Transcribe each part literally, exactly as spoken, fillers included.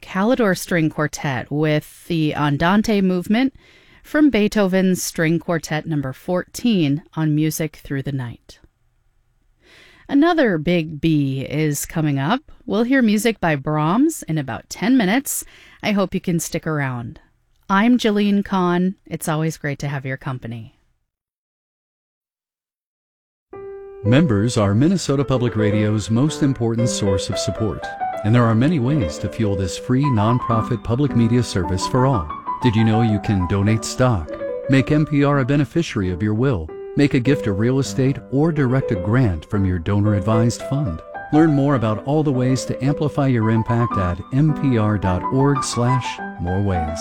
Calidore String Quartet with the Andante movement from Beethoven's String Quartet number fourteen on Music Through the Night. Another big B is coming up. We'll hear music by Brahms in about ten minutes. I hope you can stick around. I'm Jillian Kahn. It's always great to have your company. Members are Minnesota Public Radio's most important source of support, and there are many ways to fuel this free nonprofit public media service for all. Did you know you can donate stock, make N P R a beneficiary of your will, make a gift of real estate, or direct a grant from your donor-advised fund? Learn more about all the ways to amplify your impact at npr.org slash more ways.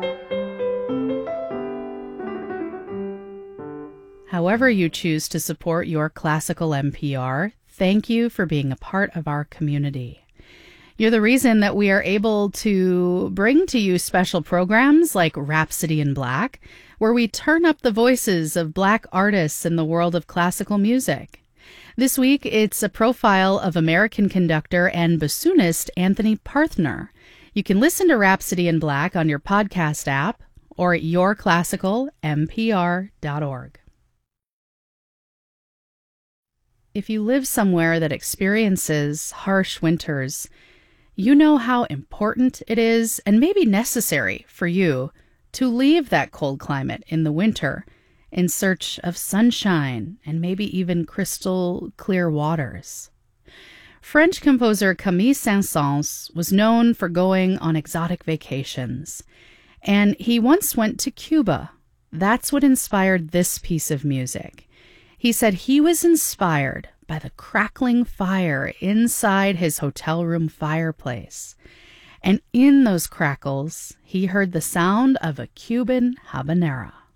However you choose to support your classical N P R, thank you for being a part of our community. You're the reason that we are able to bring to you special programs like Rhapsody in Black, where we turn up the voices of Black artists in the world of classical music. This week, it's a profile of American conductor and bassoonist Anthony Parthner. You can listen to Rhapsody in Black on your podcast app or at your classical n p r dot org. If you live somewhere that experiences harsh winters, you know how important it is and maybe necessary for you to leave that cold climate in the winter in search of sunshine and maybe even crystal clear waters. French composer Camille Saint-Saëns was known for going on exotic vacations, and he once went to Cuba. That's what inspired this piece of music. He said he was inspired by the crackling fire inside his hotel room fireplace. And in those crackles, he heard the sound of a Cuban habanera.